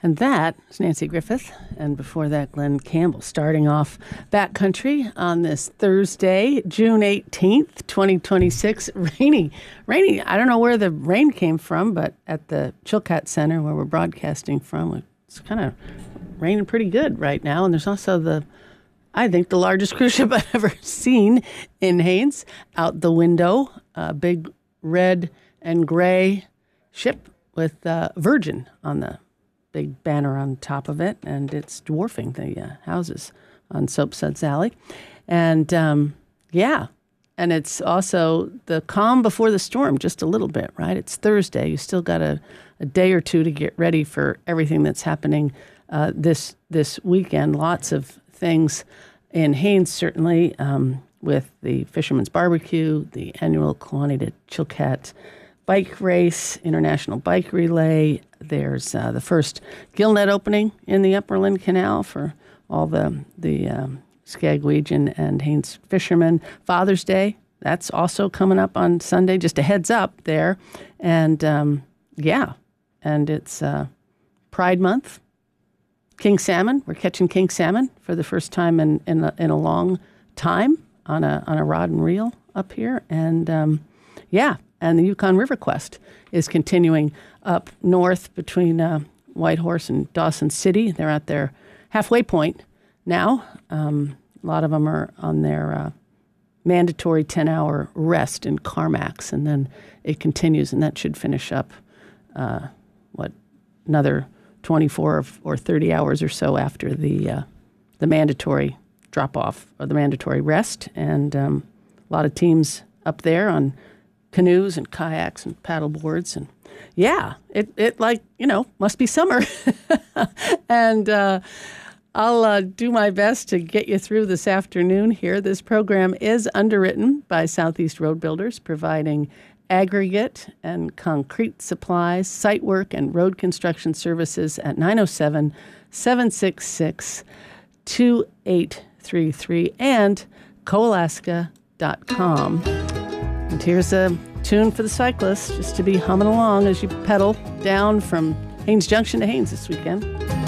And that is Nancy Griffith. And before that, Glenn Campbell, starting off Backcountry on this Thursday, June 18th, 2026. Rainy. I don't know where the rain came from, but at the Chilkat Center where we're broadcasting from, it's kind of raining pretty good right now. And there's also I think the largest cruise ship I've ever seen in Haines out the window. A big red and gray ship with Virgin on the big banner on top of it, and it's dwarfing the houses on Soapsuds Alley. And and it's also the calm before the storm, just a little bit, right? It's Thursday. You still got a day or two to get ready for everything that's happening this weekend. Lots of things in Haines, certainly, with the Fisherman's Barbecue, the annual Kiwanis to Chilkat bike race, International Bike Relay. There's the first gillnet opening in the Upperland Canal for all the Skagwegian and Haines fishermen. Father's Day, that's also coming up on Sunday. Just a heads up there. And, and it's Pride Month. King salmon. We're catching king salmon for the first time in a long time on a rod and reel up here. And, and the Yukon River Quest is continuing up north between Whitehorse and Dawson City. They're at their halfway point now. A lot of them are on their mandatory 10-hour rest in Carmacks, and then it continues, and that should finish up, another 24 or 30 hours or so after the mandatory drop-off or the mandatory rest. And a lot of teams up there on canoes and kayaks and paddle boards. And it must be summer. And I'll do my best to get you through this afternoon here. This program is underwritten by Southeast Road Builders, providing aggregate and concrete supplies, site work, and road construction services at 907-766-2833 and coalaska.com. And here's a tune for the cyclists, just to be humming along as you pedal down from Haines Junction to Haines this weekend.